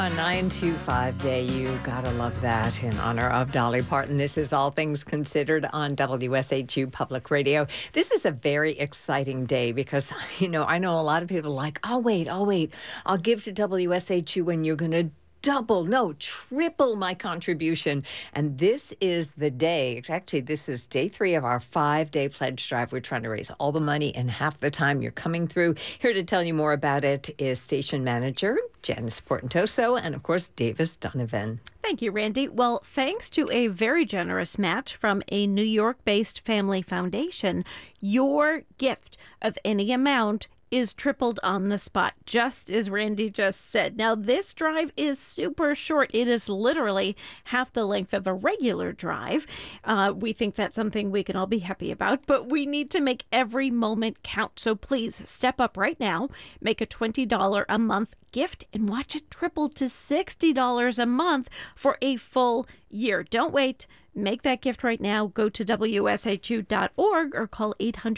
A 925 day, you gotta love that. In honor of Dolly Parton, this is All Things Considered on WSHU Public Radio. This is a very exciting day because, I know a lot of people are like, I'll wait. I'll give to WSHU when you're gonna triple my contribution. And this is the day. Actually, this is day 3 of our 5-day pledge drive. We're trying to raise all the money in half the time you're coming through. Here to tell you more about it is station manager Janice Portentoso and, of course, Davis Donovan. Thank you, Randy. Well, thanks to a very generous match from a New York-based family foundation, your gift of any amount is tripled on the spot, just as Randy just said. Now, this drive is super short. It is literally half the length of a regular drive. We think that's something we can all be happy about, but we need to make every moment count. So please step up right now, make a $20 a month gift, and watch it triple to $60 a month for a full year. Don't wait. Make that gift right now. Go to WSHU.org or call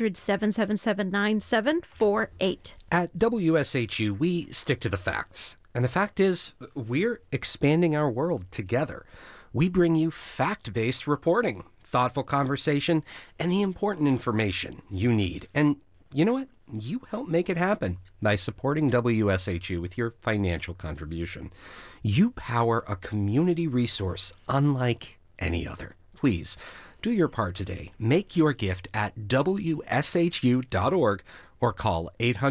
800-777-9748. At WSHU, we stick to the facts. And the fact is, we're expanding our world together. We bring you fact-based reporting, thoughtful conversation, and the important information you need. And you know what? You help make it happen by supporting WSHU with your financial contribution. You power a community resource unlike any other. Please do your part today. Make your gift at WSHU.org or call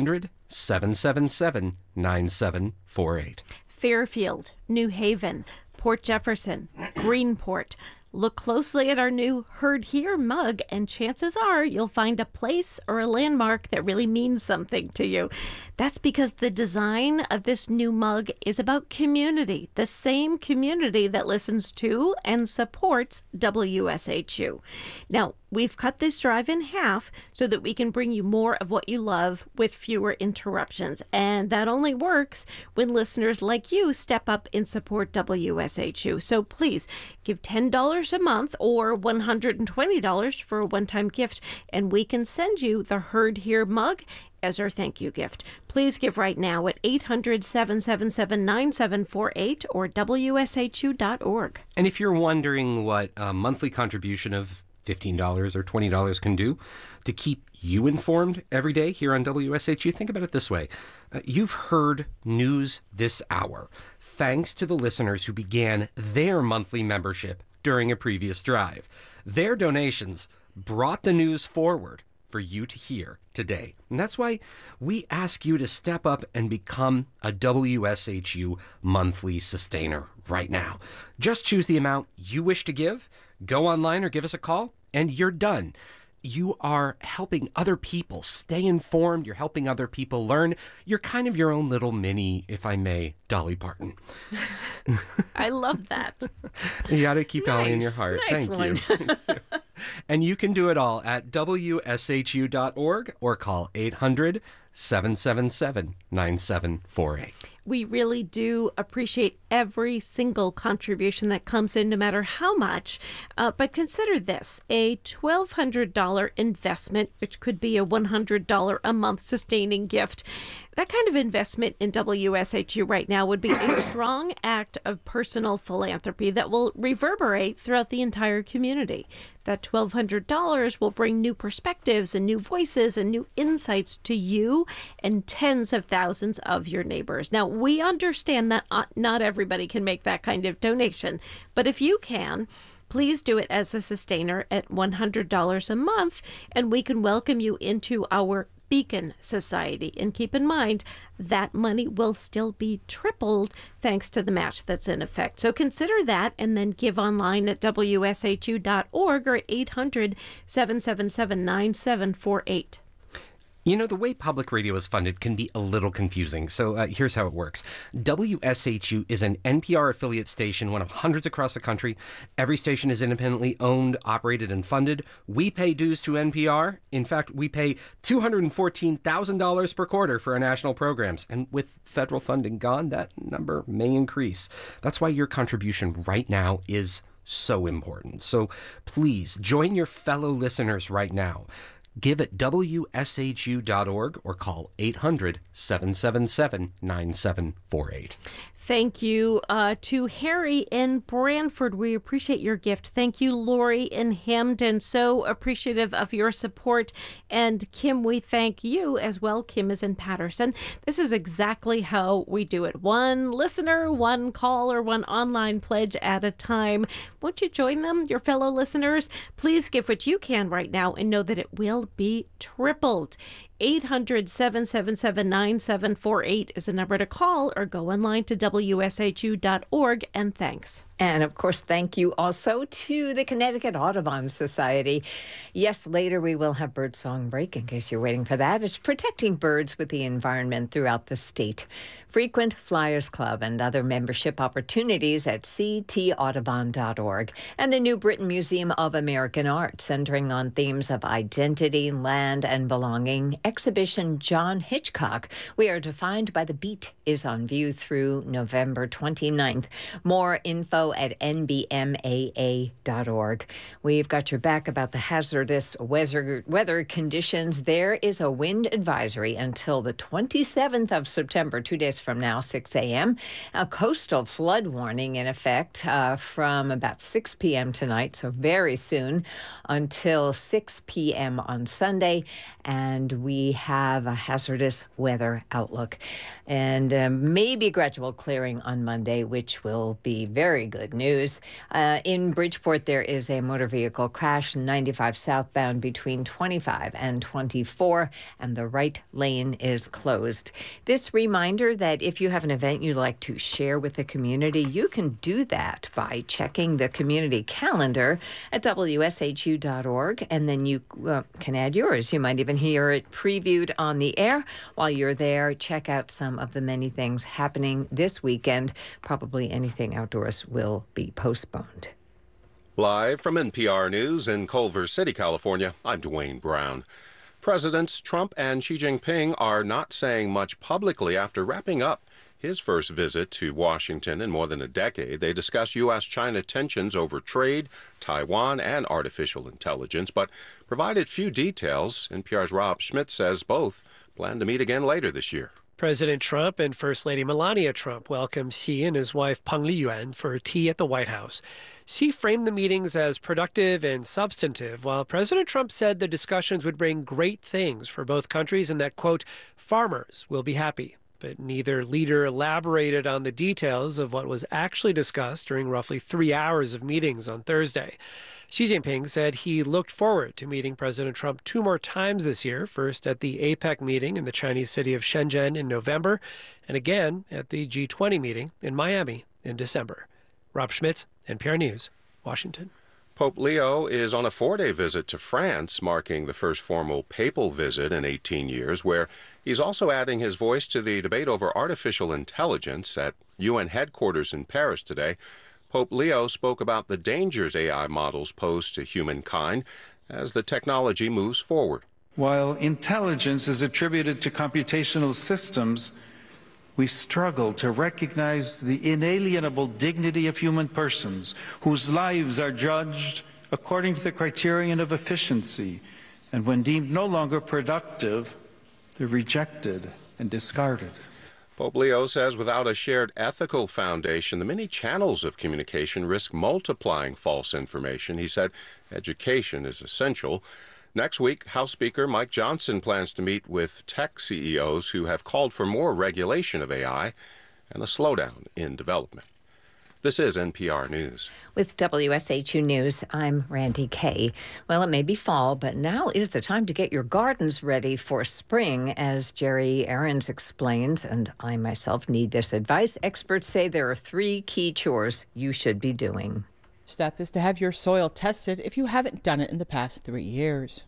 800-777-9748. Fairfield, New Haven, Port Jefferson, Greenport. Look closely at our new Heard Here mug, and chances are you'll find a place or a landmark that really means something to you. That's because the design of this new mug is about community, the same community that listens to and supports WSHU. Now, we've cut this drive in half so that we can bring you more of what you love with fewer interruptions. And that only works when listeners like you step up and support WSHU. So please give $10 a month or $120 for a one-time gift, and we can send you the Heard Here mug as our thank you gift. Please give right now at 800-777-9748 or WSHU.org. And if you're wondering what a monthly contribution of $15 or $20 can do to keep you informed every day here on WSHU, think about it this way. You've heard news this hour thanks to the listeners who began their monthly membership during a previous drive. Their donations brought the news forward for you to hear today. And that's why we ask you to step up and become a WSHU monthly sustainer right now. Just choose the amount you wish to give, go online or give us a call, and you're done. You are helping other people stay informed. You're helping other people learn. You're kind of your own little mini, if I may, Dolly Parton. I love that. You got to keep Dolly in your heart. Nice Thank one. you. And you can do it all at WSHU.org or call 800-777-9748. We really do appreciate every single contribution that comes in, no matter how much. But consider this, a $1,200 investment, which could be a $100 a month sustaining gift. That kind of investment in WSHU right now would be a strong act of personal philanthropy that will reverberate throughout the entire community. That $1,200 will bring new perspectives and new voices and new insights to you and tens of thousands of your neighbors. Now, we understand that not everybody can make that kind of donation, but if you can, please do it as a sustainer at $100 a month, and we can welcome you into our Beacon Society. And keep in mind, that money will still be tripled thanks to the match that's in effect. So consider that and then give online at WSHU.org or at 800-777-9748. You know, the way public radio is funded can be a little confusing, so here's how it works. WSHU is an NPR affiliate station, one of hundreds across the country. Every station is independently owned, operated, and funded. We pay dues to NPR. In fact, we pay $214,000 per quarter for our national programs. And with federal funding gone, that number may increase. That's why your contribution right now is so important. So please join your fellow listeners right now. Give at WSHU.org or call 800-777-9748. Thank you to Harry in Brantford. We appreciate your gift. Thank you, Lori in Hamden. So appreciative of your support. And Kim, we thank you as well. Kim is in Patterson. This is exactly how we do it. One listener, one call, or one online pledge at a time. Won't you join them, your fellow listeners? Please give what you can right now and know that it will be tripled. 800-777-9748 is a number to call, or go online to WSHU.org, and thanks. And of course, thank you also to the Connecticut Audubon Society. Yes, later we will have Birdsong Break, in case you're waiting for that. It's protecting birds with the environment throughout the state. Frequent Flyers Club and other membership opportunities at ctaudubon.org. And the New Britain Museum of American Art, centering on themes of identity, land, and belonging. Exhibition John Hitchcock, We Are Defined by the Beat, is on view through November 29th. More info at nbmaa.org. We've got your back about the hazardous weather conditions. There is a wind advisory until the 27th of September, 2 days from now, 6 a.m. A coastal flood warning in effect from about 6 p.m. tonight, so very soon, until 6 p.m. on Sunday. And we have a hazardous weather outlook. And maybe gradual clearing on Monday, which will be very good news. In Bridgeport, there is a motor vehicle crash, 95 southbound between 25 and 24, and the right lane is closed. This reminder that if you have an event you'd like to share with the community, you can do that by checking the community calendar at WSHU.org, and then you can add yours. You might even hear it previewed on the air. While you're there, check out some of the many things happening this weekend. Probably anything outdoors will be postponed. Live from NPR News in Culver City, California, I'm Dwayne Brown. Presidents Trump and Xi Jinping are not saying much publicly after wrapping up his first visit to Washington in more than a decade. They discuss U.S.-China tensions over trade, Taiwan, and artificial intelligence, but provided few details. NPR's Rob Schmidt says both plan to meet again later this year. President Trump and First Lady Melania Trump welcomed Xi and his wife Peng Liyuan for tea at the White House. Xi framed the meetings as productive and substantive, while President Trump said the discussions would bring great things for both countries and that, quote, farmers will be happy. But neither leader elaborated on the details of what was actually discussed during roughly 3 hours of meetings on Thursday. Xi Jinping said he looked forward to meeting President Trump 2 more times this year, first at the APEC meeting in the Chinese city of Shenzhen in November, and again at the G20 meeting in Miami in December. Rob Schmitz, NPR News, Washington. Pope Leo is on a 4-day visit to France, marking the first formal papal visit in 18 years, where he's also adding his voice to the debate over artificial intelligence. At UN headquarters in Paris today, Pope Leo spoke about the dangers AI models pose to humankind as the technology moves forward. While intelligence is attributed to computational systems, we struggle to recognize the inalienable dignity of human persons whose lives are judged according to the criterion of efficiency, and when deemed no longer productive, they're rejected and discarded. Pope Leo says without a shared ethical foundation, the many channels of communication risk multiplying false information. He said education is essential. Next week, House Speaker Mike Johnson plans to meet with tech CEOs who have called for more regulation of AI and a slowdown in development. This is NPR News. With WSHU News, I'm Randy Kay. Well, it may be fall, but now is the time to get your gardens ready for spring, as Jerry Aarons explains, and I myself need this advice. Experts say there are 3 key chores you should be doing. Step is to have your soil tested if you haven't done it in the past 3 years.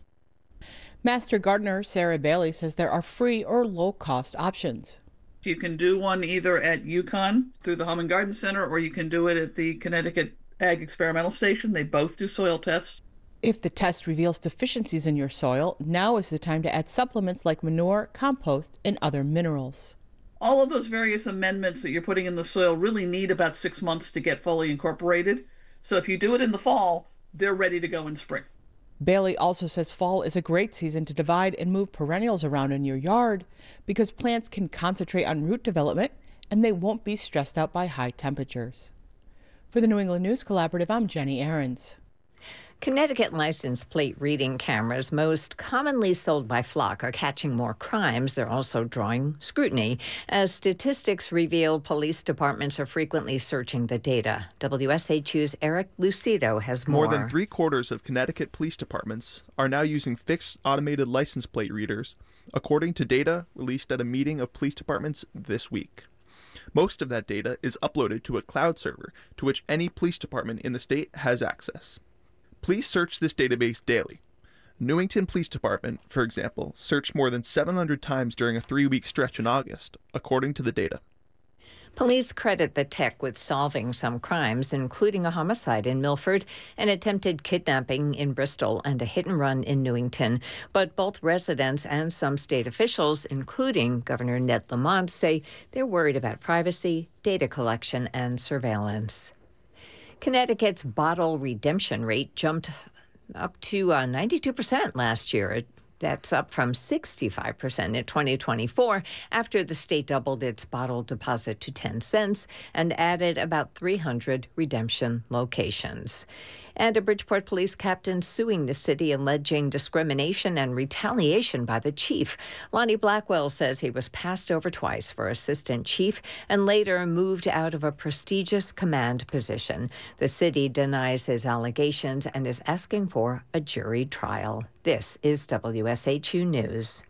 Master gardener Sarah Bailey says there are free or low-cost options. You can do one either at UConn through the Home and Garden Center, or you can do it at the Connecticut Ag Experimental Station. They both do soil tests. If the test reveals deficiencies in your soil, now is the time to add supplements like manure, compost, and other minerals. All of those various amendments that you're putting in the soil really need about 6 months to get fully incorporated. So if you do it in the fall, they're ready to go in spring. Bailey also says fall is a great season to divide and move perennials around in your yard because plants can concentrate on root development and they won't be stressed out by high temperatures. For the New England News Collaborative, I'm Jenny Ahrens. Connecticut license plate reading cameras, most commonly sold by Flock, are catching more crimes. They're also drawing scrutiny. As statistics reveal, police departments are frequently searching the data. WSHU's Eric Lucido has more. More than 3/4 of Connecticut police departments are now using fixed automated license plate readers, according to data released at a meeting of police departments this week. Most of that data is uploaded to a cloud server to which any police department in the state has access. Police search this database daily. Newington Police Department, for example, searched more than 700 times during a 3-week stretch in August, according to the data. Police credit the tech with solving some crimes, including a homicide in Milford, an attempted kidnapping in Bristol, and a hit-and-run in Newington. But both residents and some state officials, including Governor Ned Lamont, say they're worried about privacy, data collection, and surveillance. Connecticut's bottle redemption rate jumped up to 92% last year. That's up from 65% in 2024 after the state doubled its bottle deposit to 10 cents and added about 300 redemption locations. And a Bridgeport police captain suing the city alleging discrimination and retaliation by the chief. Lonnie Blackwell says he was passed over twice for assistant chief and later moved out of a prestigious command position. The city denies his allegations and is asking for a jury trial. This is WSHU News.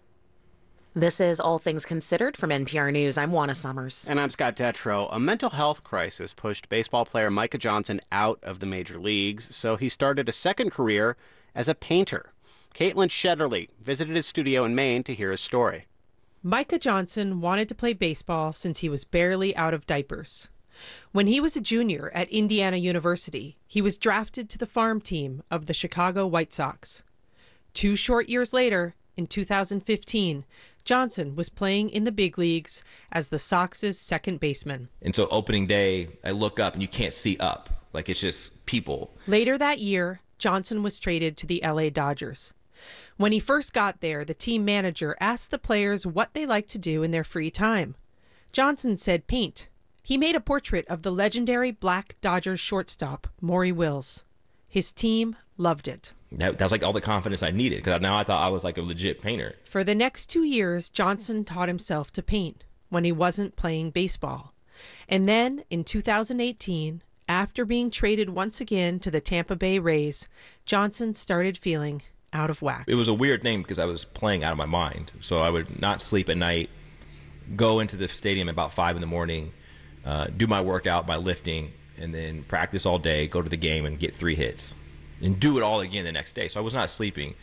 This is All Things Considered from NPR News. I'm Juana Summers. And I'm Scott Detrow. A mental health crisis pushed baseball player Micah Johnson out of the major leagues, so he started a second career as a painter. Caitlin Shetterly visited his studio in Maine to hear his story. Micah Johnson wanted to play baseball since he was barely out of diapers. When he was a junior at Indiana University, he was drafted to the farm team of the Chicago White Sox. 2 short years later, in 2015, Johnson was playing in the big leagues as the Sox's second baseman. And so opening day, I look up and you can't see up. Like, it's just people. Later that year, Johnson was traded to the LA Dodgers. When he first got there, the team manager asked the players what they liked to do in their free time. Johnson said paint. He made a portrait of the legendary black Dodgers shortstop, Maury Wills. His team loved it. That was like all the confidence I needed, because now I thought I was like a legit painter. For the next 2 years, Johnson taught himself to paint when he wasn't playing baseball. And then in 2018, after being traded once again to the Tampa Bay Rays, Johnson started feeling out of whack. It was a weird thing because I was playing out of my mind. So I would not sleep at night, go into the stadium at about 5 in the morning, do my workout, my lifting, and then practice all day, go to the game and get 3 hits. And do it all again the next day. So I was not sleeping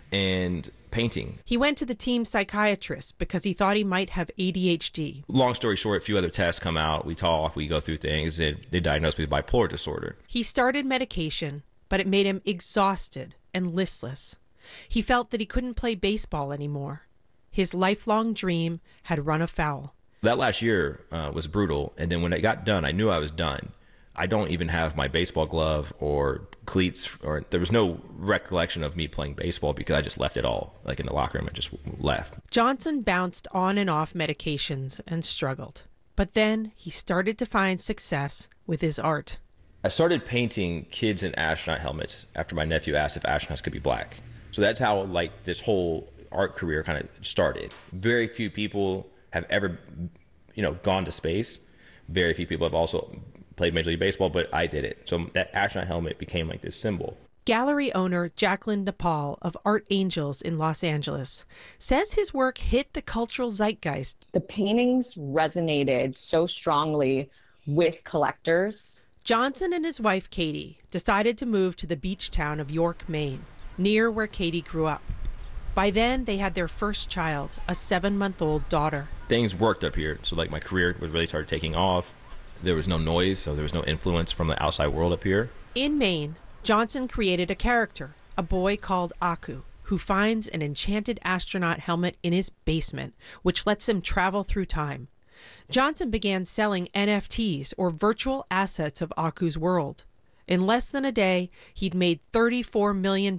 and painting. He went to the team psychiatrist because he thought he might have ADHD. Long story short, a few other tests come out. We talk, we go through things. They diagnosed me with bipolar disorder. He started medication, but it made him exhausted and listless. He felt that he couldn't play baseball anymore. His lifelong dream had run afoul. That last year was brutal. And then when it got done, I knew I was done. I don't even have my baseball glove or cleats, or there was no recollection of me playing baseball because I just left it all, like in the locker room. I just left. Johnson bounced on and off medications and struggled. But then he started to find success with his art. I started painting kids in astronaut helmets after my nephew asked if astronauts could be black. So that's how like this whole art career kind of started. Very few people have ever, gone to space. Very few people have also played Major League Baseball, but I did it. So that astronaut helmet became like this symbol. Gallery owner Jacqueline Nepal of Art Angels in Los Angeles says his work hit the cultural zeitgeist. The paintings resonated so strongly with collectors. Johnson and his wife, Katie, decided to move to the beach town of York, Maine, near where Katie grew up. By then, they had their first child, a 7-month-old daughter. Things worked up here. So like my career was really started taking off. There was no noise, so there was no influence from the outside world up here. In Maine, Johnson created a character, a boy called Aku, who finds an enchanted astronaut helmet in his basement, which lets him travel through time. Johnson began selling NFTs, or virtual assets of Aku's world. In less than a day, he'd made $34 million in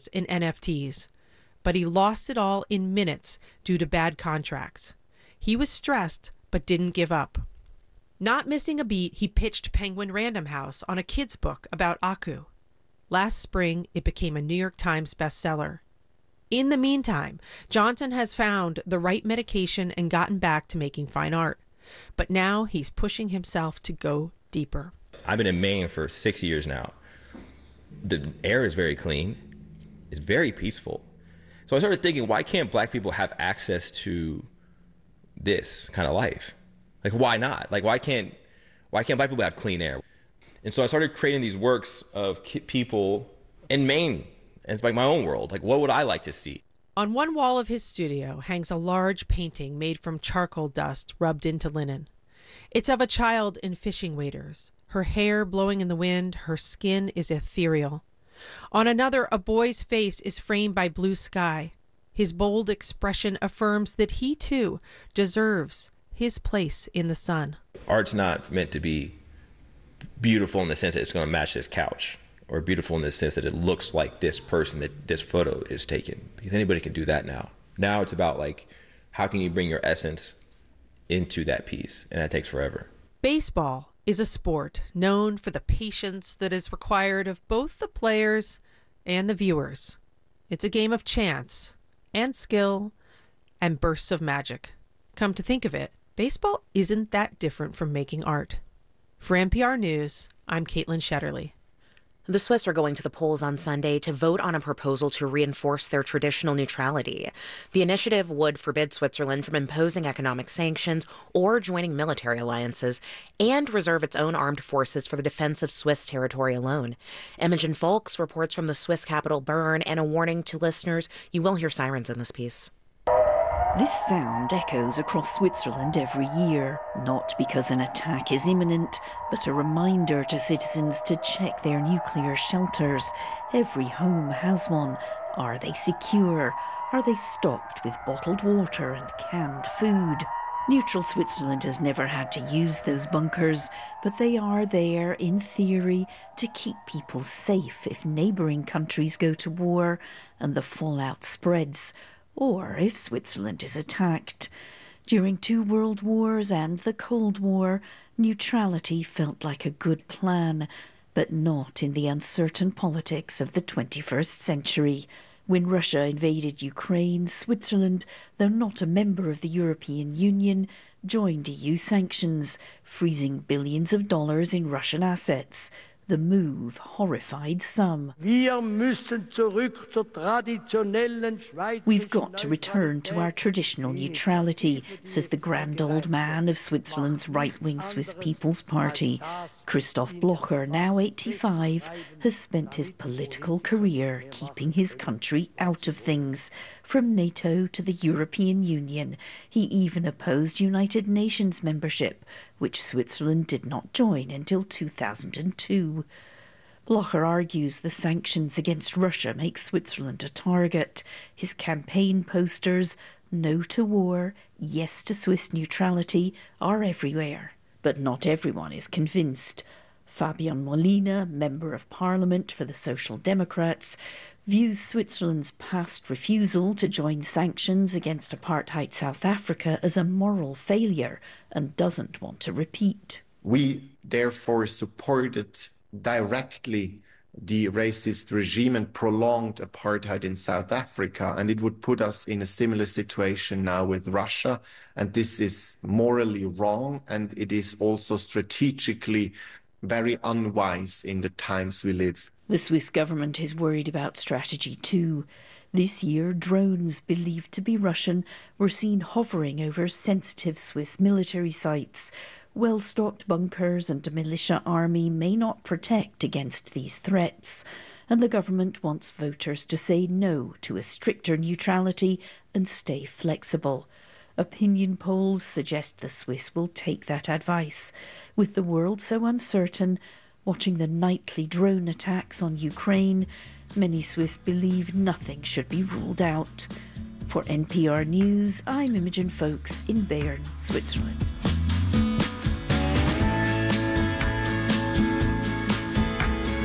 NFTs. But he lost it all in minutes due to bad contracts. He was stressed, but didn't give up. Not missing a beat, he pitched Penguin Random House on a kid's book about Aku. Last spring, it became a New York Times bestseller. In the meantime, Johnson has found the right medication and gotten back to making fine art. But now he's pushing himself to go deeper. I've been in Maine for 6 years now. The air is very clean. It's very peaceful. So I started thinking, why can't black people have access to this kind of life? Like, why not? Like, why can't black people have clean air? And so I started creating these works of people in Maine. And it's like my own world. Like, what would I like to see? On one wall of his studio hangs a large painting made from charcoal dust rubbed into linen. It's of a child in fishing waders. Her hair blowing in the wind, her skin is ethereal. On another, a boy's face is framed by blue sky. His bold expression affirms that he, too, deserves his place in the sun. Art's not meant to be beautiful in the sense that it's going to match this couch, or beautiful in the sense that it looks like this person that this photo is taken, because anybody can do that now. Now it's about, like, how can you bring your essence into that piece, and that takes forever. Baseball is a sport known for the patience that is required of both the players and the viewers. It's a game of chance and skill and bursts of magic. Come to think of it, baseball isn't that different from making art. For NPR News, I'm Caitlin Shetterly. The Swiss are going to the polls on Sunday to vote on a proposal to reinforce their traditional neutrality. The initiative would forbid Switzerland from imposing economic sanctions or joining military alliances, and reserve its own armed forces for the defense of Swiss territory alone. Imogen Folks reports from the Swiss capital Bern, and a warning to listeners, you will hear sirens in this piece. This sound echoes across Switzerland every year, not because an attack is imminent, but a reminder to citizens to check their nuclear shelters. Every home has one. Are they secure? Are they stocked with bottled water and canned food? Neutral Switzerland has never had to use those bunkers, but they are there, in theory, to keep people safe if neighbouring countries go to war and the fallout spreads, or if Switzerland is attacked. During 2 world wars and the Cold War, neutrality felt like a good plan, but not in the uncertain politics of the 21st century. When Russia invaded Ukraine, Switzerland, though not a member of the European Union, joined EU sanctions, freezing billions of dollars in Russian assets. The move horrified some. We've got to return to our traditional neutrality, says the grand old man of Switzerland's right-wing Swiss People's Party. Christoph Blocher, now 85, has spent his political career keeping his country out of things. From NATO to the European Union, he even opposed United Nations membership, which Switzerland did not join until 2002. Blocher argues the sanctions against Russia make Switzerland a target. His campaign posters, "No to war, yes to Swiss neutrality," are everywhere. But not everyone is convinced. Fabian Molina, Member of Parliament for the Social Democrats, views Switzerland's past refusal to join sanctions against apartheid South Africa as a moral failure and doesn't want to repeat. We therefore supported directly the racist regime and prolonged apartheid in South Africa, and it would put us in a similar situation now with Russia, and this is morally wrong, and it is also strategically very unwise in the times we live. The Swiss government is worried about strategy too. This year, drones believed to be Russian were seen hovering over sensitive Swiss military sites. Well-stocked bunkers and a militia army may not protect against these threats, and the government wants voters to say no to a stricter neutrality and stay flexible. Opinion polls suggest the Swiss will take that advice. With the world so uncertain, watching the nightly drone attacks on Ukraine, many Swiss believe nothing should be ruled out. For NPR News, I'm Imogen Folks in Bern, Switzerland.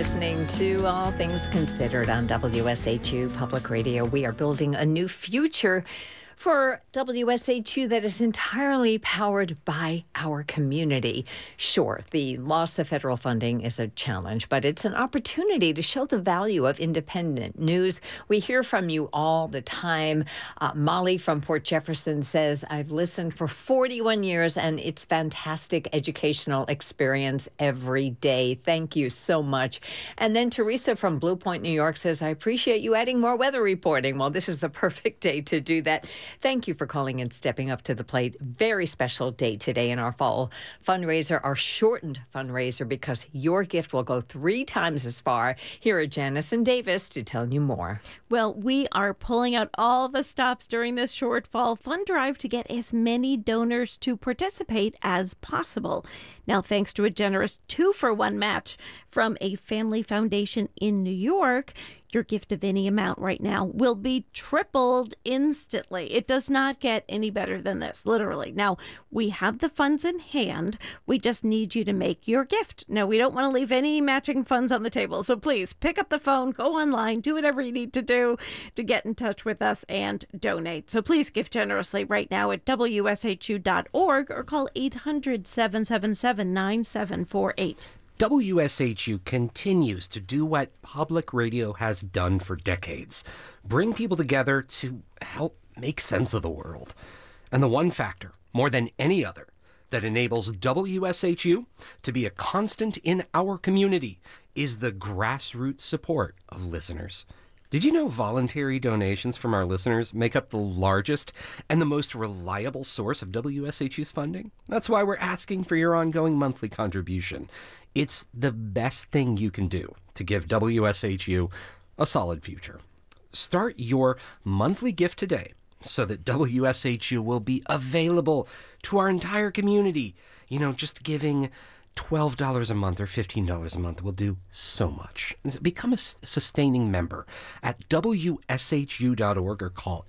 listening to All Things Considered on WSHU Public Radio. We are building a new future for WSHU that is entirely powered by our community. Sure, the loss of federal funding is a challenge, but it's an opportunity to show the value of independent news. We hear from you all the time. Molly from Port Jefferson says, I've listened for 41 years and it's fantastic educational experience every day. Thank you so much. And then Teresa from Blue Point, New York says, I appreciate you adding more weather reporting. Well, this is the perfect day to do that. Thank you for calling and stepping up to the plate. Very special day today in our fall fundraiser, our shortened fundraiser, because your gift will go 3 times as far. Here are Janice and Davis to tell you more. Well, we are pulling out all the stops during this short fall fund drive to get as many donors to participate as possible. Now, thanks to a generous 2-for-1 match from a family foundation in New York, your gift of any amount right now will be tripled instantly. It does not get any better than this, literally. Now, we have the funds in hand. We just need you to make your gift. Now, we don't want to leave any matching funds on the table. So please pick up the phone, go online, do whatever you need to do to get in touch with us and donate. So please give generously right now at WSHU.org or call 800-777-9748. WSHU continues to do what public radio has done for decades, bring people together to help make sense of the world. And the one factor, more than any other, that enables WSHU to be a constant in our community is the grassroots support of listeners. Did you know voluntary donations from our listeners make up the largest and the most reliable source of WSHU's funding? That's why we're asking for your ongoing monthly contribution. It's the best thing you can do to give WSHU a solid future. Start your monthly gift today so that WSHU will be available to our entire community. You know, just giving $12 a month or $15 a month will do so much. Become a sustaining member at WSHU.org or call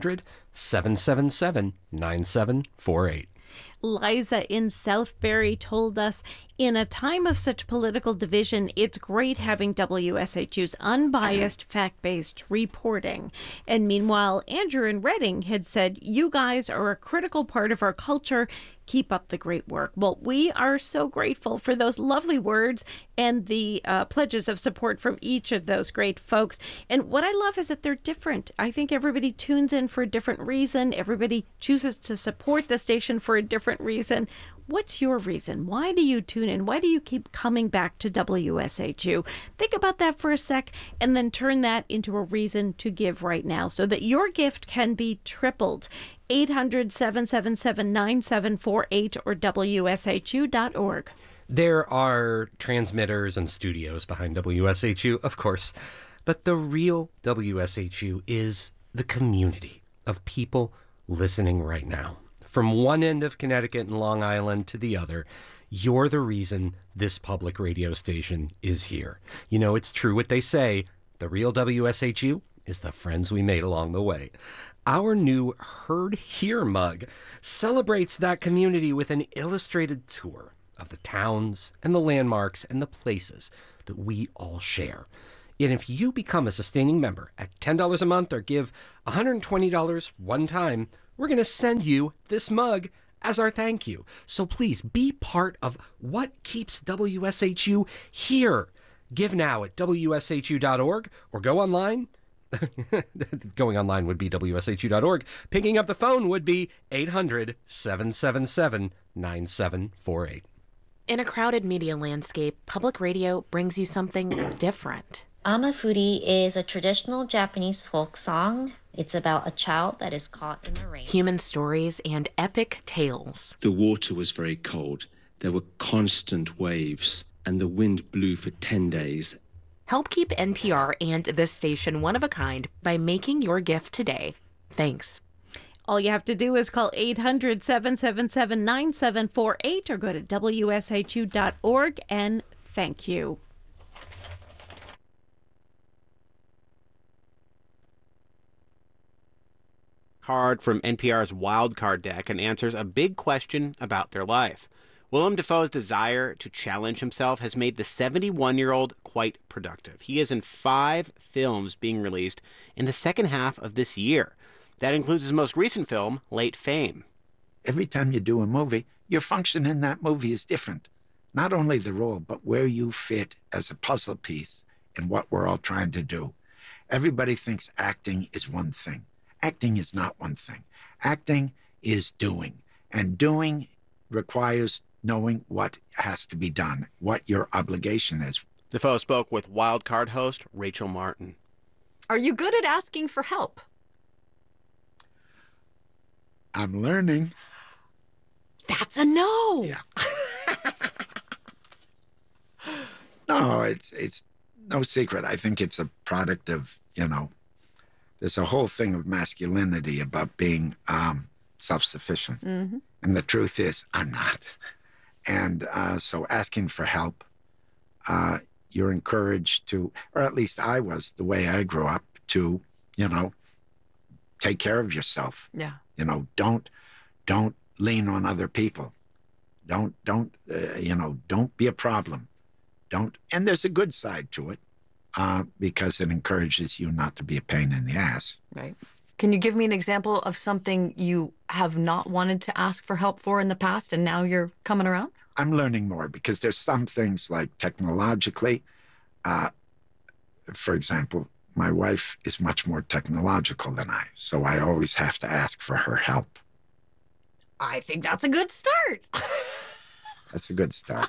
800-777-9748. Liza in Southbury told us, in a time of such political division, it's great having WSHU's unbiased, fact-based reporting. And meanwhile, Andrew in Reading had said, you guys are a critical part of our culture. Keep up the great work. Well, we are so grateful for those lovely words and the pledges of support from each of those great folks. And what I love is that they're different. I think everybody tunes in for a different reason. Everybody chooses to support the station for a different reason. What's your reason? Why do you tune in? Why do you keep coming back to WSHU? Think about that for a sec and then turn that into a reason to give right now so that your gift can be tripled. 800-777-9748 or WSHU.org. There are transmitters and studios behind WSHU, of course, but the real WSHU is the community of people listening right now. From one end of Connecticut and Long Island to the other, you're the reason this public radio station is here. You know, it's true what they say, the real WSHU is the friends we made along the way. Our new Heard Here mug celebrates that community with an illustrated tour of the towns and the landmarks and the places that we all share. And if you become a sustaining member at $10 a month or give $120 one time, we're going to send you this mug as our thank you. So please be part of what keeps WSHU here. Give now at WSHU.org or go online. Going online would be WSHU.org. Picking up the phone would be 800-777-9748. In a crowded media landscape, public radio brings you something different. Amafuri is a traditional Japanese folk song. It's about a child that is caught in the rain. Human stories and epic tales. The water was very cold. There were constant waves, and the wind blew for 10 days. Help keep NPR and this station one of a kind by making your gift today. Thanks. All you have to do is call 800-777-9748 or go to WSHU.org and thank you. Card from NPR's Wildcard deck and answers a big question about their life. Willem Dafoe's desire to challenge himself has made the 71-year-old quite productive. He is in 5 films being released in the second half of this year. That includes his most recent film, Late Fame. Every time you do a movie, your function in that movie is different. Not only the role, but where you fit as a puzzle piece in what we're all trying to do. Everybody thinks acting is one thing. Acting is not one thing. Acting is doing. And doing requires knowing what has to be done, what your obligation is. Dafoe spoke with Wild Card host Rachel Martin. Are you good at asking for help? I'm learning. That's a no. Yeah. No, it's no secret. I think it's a product of, there's a whole thing of masculinity about being self-sufficient. Mm-hmm. And the truth is, I'm not. And so asking for help, you're encouraged to, or at least I was, the way I grew up, to, take care of yourself. Yeah. Don't lean on other people. Don't be a problem. And there's a good side to it, because it encourages you not to be a pain in the ass. Right. Can you give me an example of something you have not wanted to ask for help for in the past and now you're coming around? I'm learning more because there's some things like technologically, for example, my wife is much more technological than I, so I always have to ask for her help. I think that's a good start. That's a good start.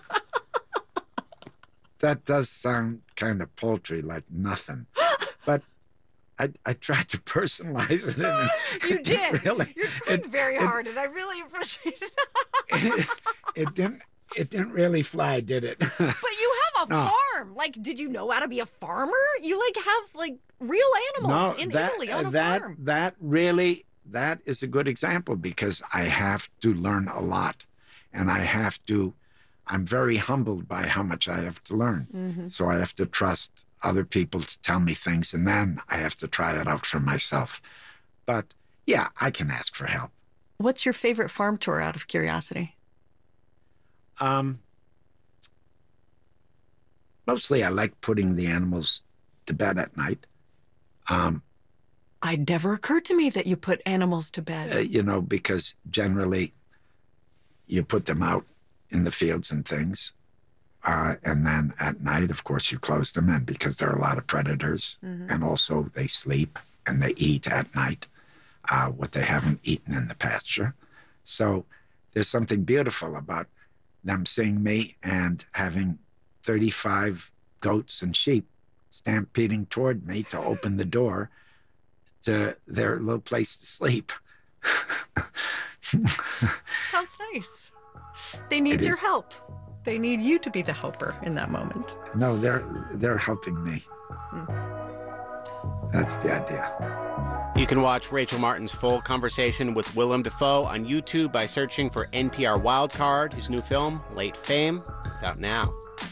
That does sound kind of paltry, like nothing. But I tried to personalize it. And you did. Really, You're trying very hard, and I really appreciate it. It didn't really fly, did it? But you have a farm. Like, did you know how to be a farmer? You have real animals in Italy on a farm. That is a good example because I have to learn a lot, and I'm very humbled by how much I have to learn. Mm-hmm. So I have to trust other people to tell me things, and then I have to try it out for myself. But yeah, I can ask for help. What's your favorite farm tour, out of curiosity? Mostly I like putting the animals to bed at night. It never occurred to me that you put animals to bed. Because generally you put them out in the fields and things. And then at night, of course, you close them in because there are a lot of predators. Mm-hmm. And also they sleep and they eat at night what they haven't eaten in the pasture. So there's something beautiful about them seeing me and having 35 goats and sheep stampeding toward me to open the door to their little place to sleep. Sounds nice. They need your help. They need you to be the helper in that moment. No, they're helping me. That's the idea. You can watch Rachel Martin's full conversation with Willem Dafoe on YouTube by searching for NPR Wildcard. His new film, Late Fame, is out now.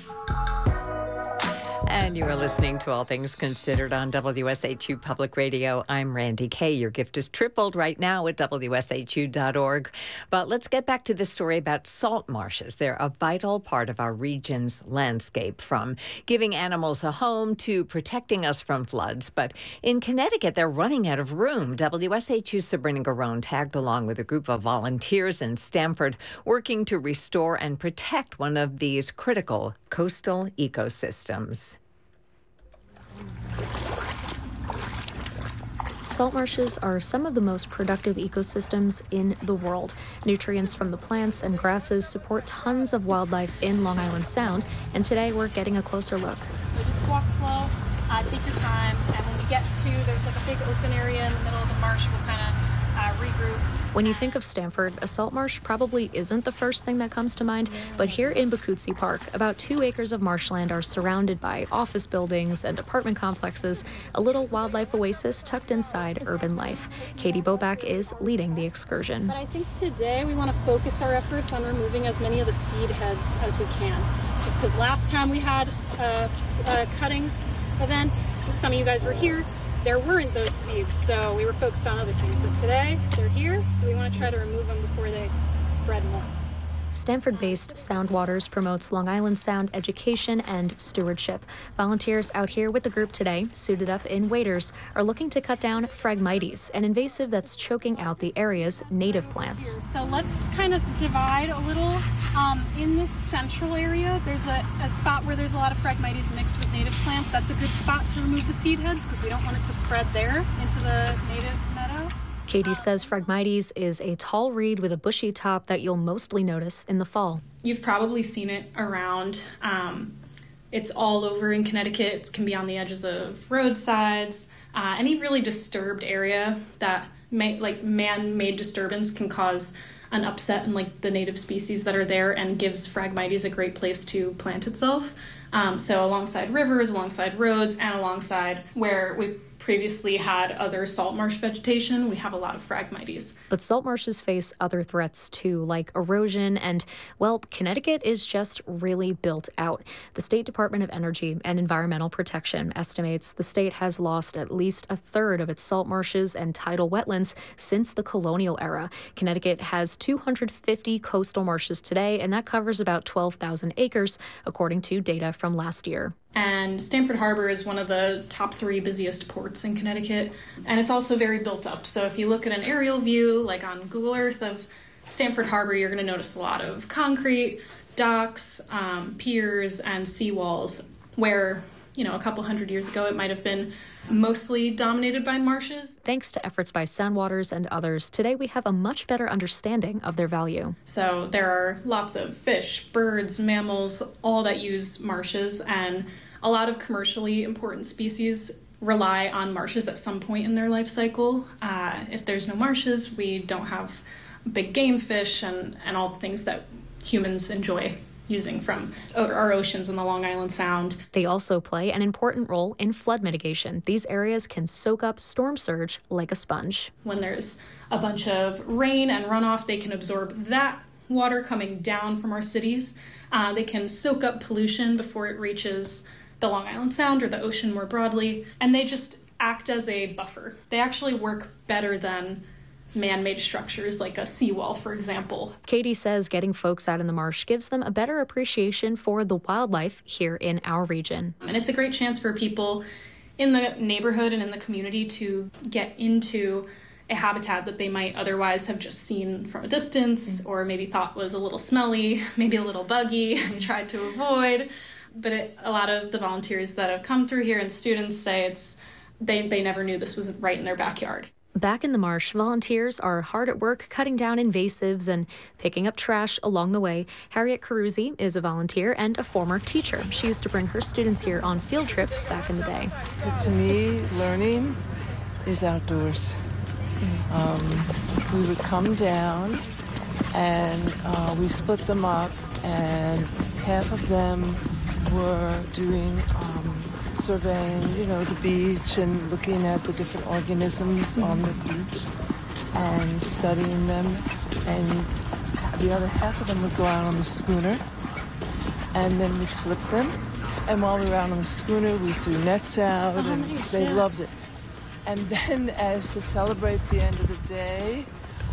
And you are listening to All Things Considered on WSHU Public Radio. I'm Randy Kay. Your gift is tripled right now at WSHU.org. But let's get back to this story about salt marshes. They're a vital part of our region's landscape, from giving animals a home to protecting us from floods. But in Connecticut, they're running out of room. WSHU's Sabrina Garone tagged along with a group of volunteers in Stamford working to restore and protect one of these critical coastal ecosystems. Salt marshes are some of the most productive ecosystems in the world. Nutrients from the plants and grasses support tons of wildlife in Long Island Sound, and today we're getting a closer look. So just walk slow, take your time, and when we get to, there's like a big open area in the middle of the marsh, we'll kind of regroup. When you think of Stamford, a salt marsh probably isn't the first thing that comes to mind, but here in Bacuzzi Park, about 2 acres of marshland are surrounded by office buildings and apartment complexes, a little wildlife oasis tucked inside urban life. Katie Boback is leading the excursion. But I think today we want to focus our efforts on removing as many of the seed heads as we can. Just because last time we had a cutting event, so some of you guys were here, there weren't those seeds, so we were focused on other things. But today, they're here, so we want to try to remove them before they spread more. Stanford-based Soundwaters promotes Long Island sound education and stewardship. Volunteers out here with the group today, suited up in waders, are looking to cut down Phragmites, an invasive that's choking out the area's native plants. So let's kind of divide a little. In this central area, there's a spot where there's a lot of Phragmites mixed with native plants. That's a good spot to remove the seed heads because we don't want it to spread there into the native meadow. Katie says Phragmites is a tall reed with a bushy top that you'll mostly notice in the fall. You've probably seen it around. It's all over in Connecticut. It can be on the edges of roadsides. Any really disturbed area that man-made disturbance can cause an upset in the native species that are there and gives Phragmites a great place to plant itself. So alongside rivers, alongside roads, and alongside where we previously had other salt marsh vegetation, we have a lot of Phragmites. But salt marshes face other threats too, like erosion, and, well, Connecticut is just really built out. The State Department of Energy and Environmental Protection estimates the state has lost at least a third of its salt marshes and tidal wetlands since the colonial era. Connecticut has 250 coastal marshes today, and that covers about 12,000 acres, according to data from last year. And Stamford Harbor is one of the top 3 busiest ports in Connecticut, and it's also very built up. So if you look at an aerial view, like on Google Earth of Stamford Harbor, you're going to notice a lot of concrete, docks, piers, and seawalls, where, a couple hundred years ago, it might have been mostly dominated by marshes. Thanks to efforts by Soundwaters and others, today we have a much better understanding of their value. So there are lots of fish, birds, mammals, all that use marshes, and a lot of commercially important species rely on marshes at some point in their life cycle. If there's no marshes, we don't have big game fish and all the things that humans enjoy using from our oceans in the Long Island Sound. They also play an important role in flood mitigation. These areas can soak up storm surge like a sponge. When there's a bunch of rain and runoff, they can absorb that water coming down from our cities. They can soak up pollution before it reaches the Long Island Sound or the ocean more broadly, and they just act as a buffer. They actually work better than man-made structures like a seawall, for example. Katie says getting folks out in the marsh gives them a better appreciation for the wildlife here in our region. And it's a great chance for people in the neighborhood and in the community to get into a habitat that they might otherwise have just seen from a distance or maybe thought was a little smelly, maybe a little buggy, and tried to avoid. But a lot of the volunteers that have come through here and students say they never knew this was right in their backyard. Back in the marsh, volunteers are hard at work cutting down invasives and picking up trash along the way. Harriet Caruzzi is a volunteer and a former teacher. She used to bring her students here on field trips back in the day. Because to me, learning is outdoors. We would come down and we split them up, and half of them were doing surveying, the beach and looking at the different organisms on the beach and studying them. And the other half of them would go out on the schooner, and then we'd flip them. And while we were out on the schooner, we threw nets out, and they loved it. And then, as to celebrate the end of the day,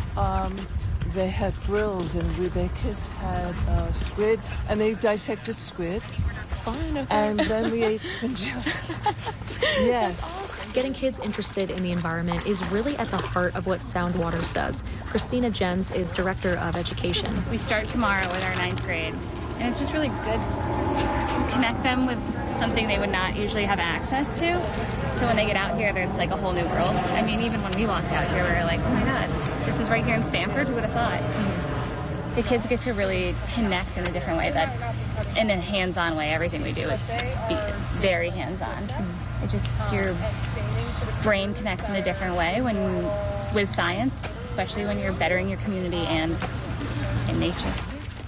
they had grills, and their kids had squid, and they dissected squid. Fine, okay. And then we ate spongilla. Yes. That's awesome. Getting kids interested in the environment is really at the heart of what Soundwaters does. Christina Jens is Director of Education. We start tomorrow with our 9th grade, and it's just really good to connect them with something they would not usually have access to. So when they get out here, it's like a whole new world. I mean, even when we walked out here, we were like, oh my God, this is right here in Stamford? Who would have thought? Mm-hmm. The kids get to really connect in a different way, that in a hands-on way. Everything we do is very hands-on. Mm-hmm. It just, your brain connects in a different way with science, especially when you're bettering your community and in nature.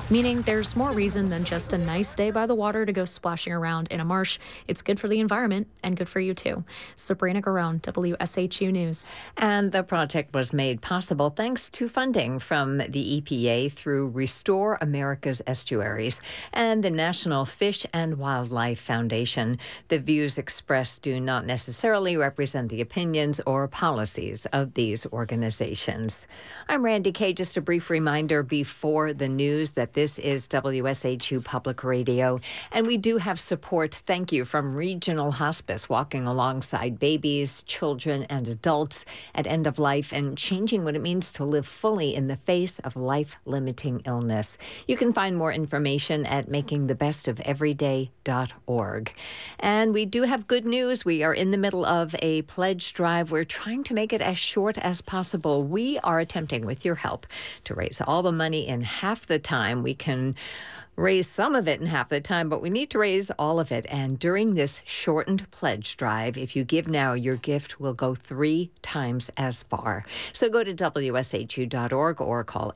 meaning there's more reason than just a nice day by the water to go splashing around in a marsh. It's good for the environment and good for you too. Sabrina Garone, WSHU News. And the project was made possible thanks to funding from the EPA through Restore America's Estuaries and the National Fish and Wildlife Foundation. The views expressed do not necessarily represent the opinions or policies of these organizations. I'm Randy Kay. Just a brief reminder before the news that this is WSHU Public Radio, and we do have support, thank you, from Regional Hospice, walking alongside babies, children, and adults at end of life and changing what it means to live fully in the face of life-limiting illness. You can find more information at makingthebestofeveryday.org. And we do have good news. We are in the middle of a pledge drive. We're trying to make it as short as possible. We are attempting, with your help, to raise all the money in half the time. We can raise some of it in half the time, but we need to raise all of it. And during this shortened pledge drive, if you give now, your gift will go 3 times as far. So go to WSHU.org or call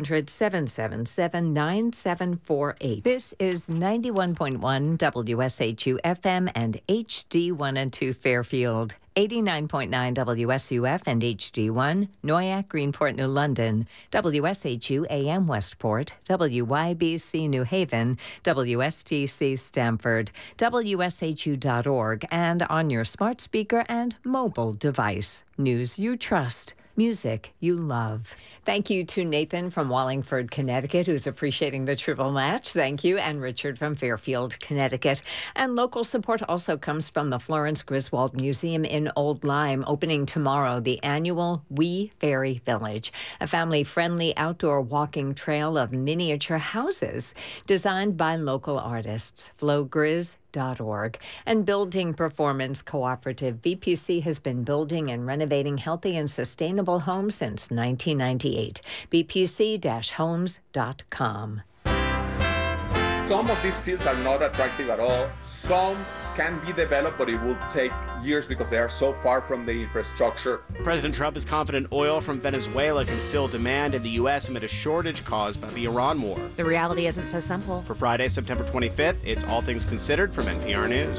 800-777-9748. This is 91.1 WSHU FM and HD 1 and 2 Fairfield. 89.9 WSUF and HD1, Noyak, Greenport, New London, WSHU AM Westport, WYBC New Haven, WSTC Stamford, WSHU.org, and on your smart speaker and mobile device. News you trust. Music you love. Thank you to Nathan from Wallingford, Connecticut, who's appreciating the triple match. Thank you. And Richard from Fairfield, Connecticut. And local support also comes from the Florence Griswold Museum in Old Lyme, opening tomorrow the annual Wee Fairy Village, a family-friendly outdoor walking trail of miniature houses designed by local artists. FlowGriz.org. And Building Performance Cooperative, BPC has been building and renovating healthy and sustainable homes since 1998. bpc-homes.com. Some of these fields are not attractive at all. Some can be developed, but it will take years because they are so far from the infrastructure. President Trump is confident oil from Venezuela can fill demand in the U.S. amid a shortage caused by the Iran war. The reality isn't so simple. For Friday, September 25th, it's All Things Considered from NPR News.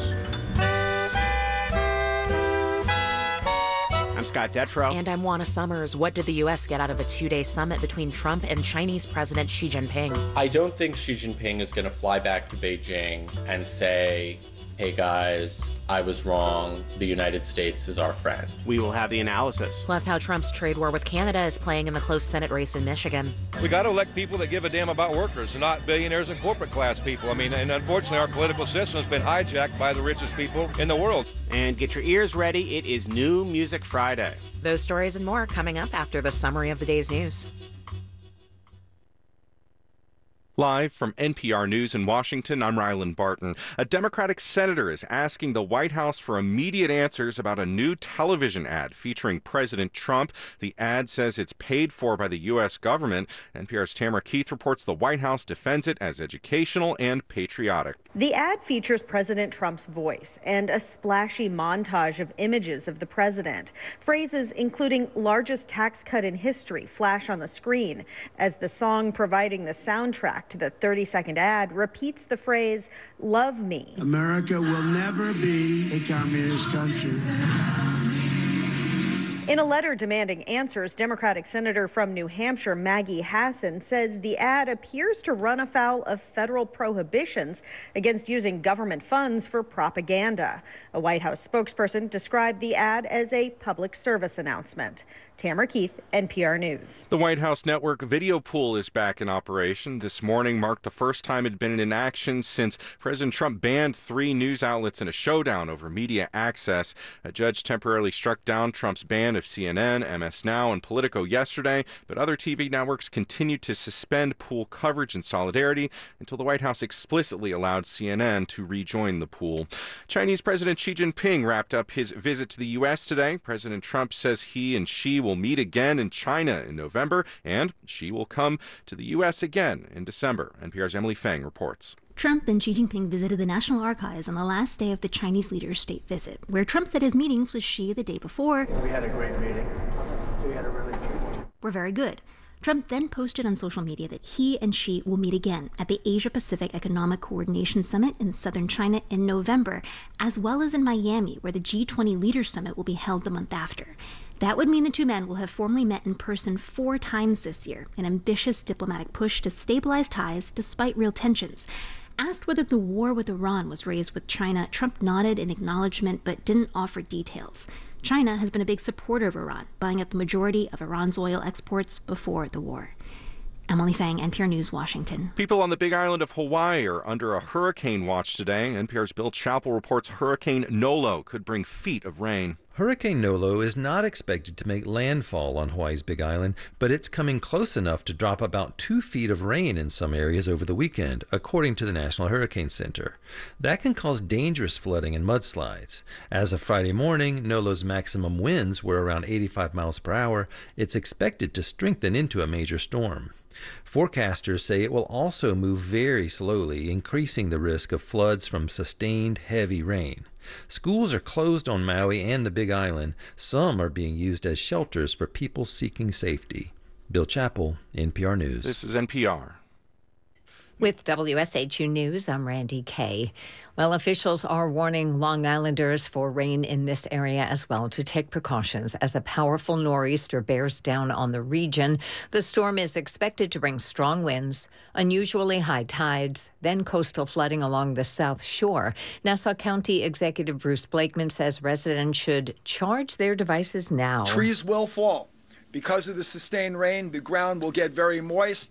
I'm Scott Detrow. And I'm Juana Summers. What did the U.S. get out of a 2-day summit between Trump and Chinese President Xi Jinping? I don't think Xi Jinping is going to fly back to Beijing and say, hey guys, I was wrong. The United States is our friend. We will have the analysis. Plus how Trump's trade war with Canada is playing in the close Senate race in Michigan. We got to elect people that give a damn about workers and not billionaires and corporate class people. I mean, and unfortunately, our political system has been hijacked by the richest people in the world. And get your ears ready. It is New Music Friday. Those stories and more coming up after the summary of the day's news. Live from NPR News in Washington, I'm Rylan Barton. A Democratic senator is asking the White House for immediate answers about a new television ad featuring President Trump. The ad says it's paid for by the U.S. government. NPR's Tamara Keith reports the White House defends it as educational and patriotic. The ad features President Trump's voice and a splashy montage of images of the president. Phrases including largest tax cut in history flash on the screen as the song providing the soundtrack to the 30-second ad repeats the phrase, "Love me." America will never be a communist country. In a letter demanding answers, Democratic Senator from New Hampshire Maggie Hassan says the ad appears to run afoul of federal prohibitions against using government funds for propaganda. A White House spokesperson described the ad as a public service announcement. Tamara Keith, NPR News. The White House network video pool is back in operation. This morning marked the first time it had been in action since President Trump banned 3 news outlets in a showdown over media access. A judge temporarily struck down Trump's ban of CNN, MS Now, and Politico yesterday, but other TV networks continued to suspend pool coverage in solidarity until the White House explicitly allowed CNN to rejoin the pool. Chinese President Xi Jinping wrapped up his visit to the U.S. today. President Trump says he and Xi will meet again in China in November, and Xi will come to the U.S. again in December. NPR's Emily Feng reports. Trump and Xi Jinping visited the National Archives on the last day of the Chinese leader's state visit, where Trump said his meetings with Xi the day before We had a great meeting. We had a really good meeting. were very good. Trump then posted on social media that he and Xi will meet again at the Asia-Pacific Economic Coordination Summit in southern China in November, as well as in Miami, where the G20 Leaders Summit will be held the month after. That would mean the two men will have formally met in person 4 times this year, an ambitious diplomatic push to stabilize ties despite real tensions. Asked whether the war with Iran was raised with China, Trump nodded in acknowledgement but didn't offer details. China has been a big supporter of Iran, buying up the majority of Iran's oil exports before the war. Emily Fang, NPR News, Washington. People on the Big Island of Hawaii are under a hurricane watch today. NPR's Bill Chappell reports Hurricane Nolo could bring feet of rain. Hurricane Nolo is not expected to make landfall on Hawaii's Big Island, but it's coming close enough to drop about 2 feet of rain in some areas over the weekend, according to the National Hurricane Center. That can cause dangerous flooding and mudslides. As of Friday morning, Nolo's maximum winds were around 85 miles per hour. It's expected to strengthen into a major storm. Forecasters say it will also move very slowly, increasing the risk of floods from sustained heavy rain. Schools are closed on Maui and the Big Island. Some are being used as shelters for people seeking safety. Bill Chappell, NPR News. This is NPR. With WSHU News, I'm Randy Kay. Well, officials are warning Long Islanders for rain in this area as well to take precautions as a powerful nor'easter bears down on the region. The storm is expected to bring strong winds, unusually high tides, then coastal flooding along the South Shore. Nassau County Executive Bruce Blakeman says residents should charge their devices now. Trees will fall. Because of the sustained rain, the ground will get very moist.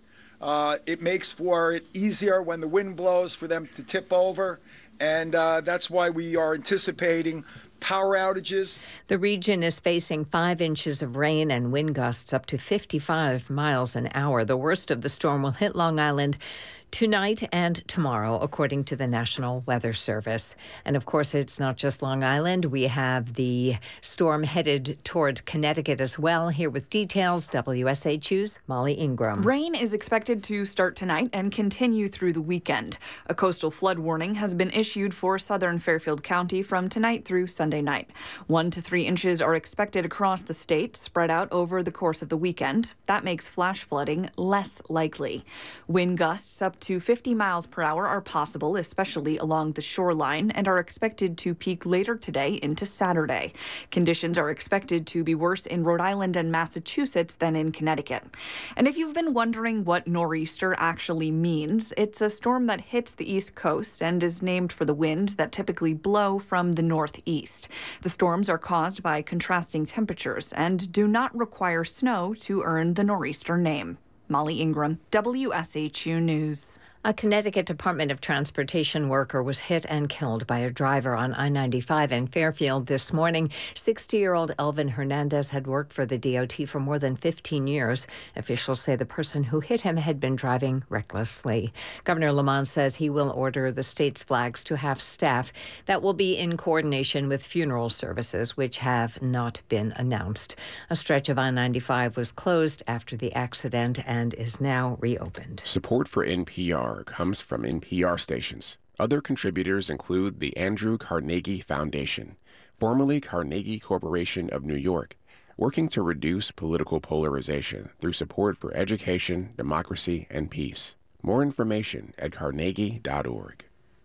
It makes for it easier when the wind blows for them to tip over, and that's why we are anticipating power outages. The region is facing 5 inches of rain and wind gusts up to 55 miles an hour. The worst of the storm will hit Long Island tonight and tomorrow, according to the National Weather Service. And of course, it's not just Long Island. We have the storm headed toward Connecticut as well. Here with details, WSHU's Molly Ingram. Rain is expected to start tonight and continue through the weekend. A coastal flood warning has been issued for southern Fairfield County from tonight through Sunday night. 1 to 3 inches are expected across the state, spread out over the course of the weekend. That makes flash flooding less likely. Wind gusts up to 50 miles per hour are possible, especially along the shoreline, and are expected to peak later today into Saturday. Conditions are expected to be worse in Rhode Island and Massachusetts than in Connecticut. And if you've been wondering what nor'easter actually means, it's a storm that hits the East Coast and is named for the winds that typically blow from the northeast. The storms are caused by contrasting temperatures and do not require snow to earn the nor'easter name. Molly Ingram, WSHU News. A Connecticut Department of Transportation worker was hit and killed by a driver on I-95 in Fairfield this morning. 60-year-old Elvin Hernandez had worked for the DOT for more than 15 years. Officials say the person who hit him had been driving recklessly. Governor Lamont says he will order the state's flags to half staff. That will be in coordination with funeral services, which have not been announced. A stretch of I-95 was closed after the accident and is now reopened. Support for NPR comes from NPR stations. Other contributors include the Andrew Carnegie Foundation, formerly Carnegie Corporation of New York, working to reduce political polarization through support for education, democracy, and peace. More information at carnegie.org.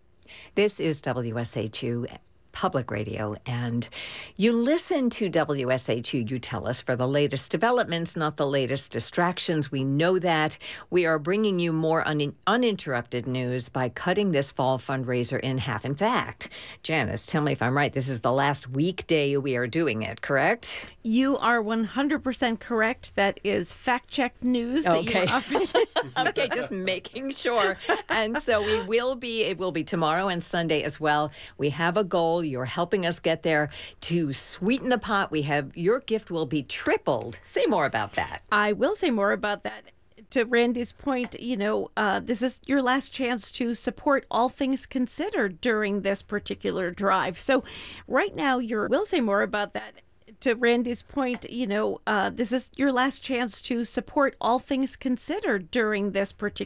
This is WSHU Public Radio, and you listen to WSHU, you tell us, for the latest developments, not the latest distractions. We know that. We are bringing you more uninterrupted news by cutting this fall fundraiser in half. In fact, Janice, tell me if I'm right, this is the last weekday we are doing it, correct? You are 100% correct. That is fact-checked news that okay. you are offering. Okay, just making sure. And so it will be tomorrow and Sunday as well. We have a goal. You're helping us get there. To sweeten the pot, your gift will be tripled. Say more about that. I will say more about that. To Randy's point, this is your last chance to support All Things Considered during this particular drive. So right now, will say more about that. To Randy's point, this is your last chance to support All Things Considered during this particular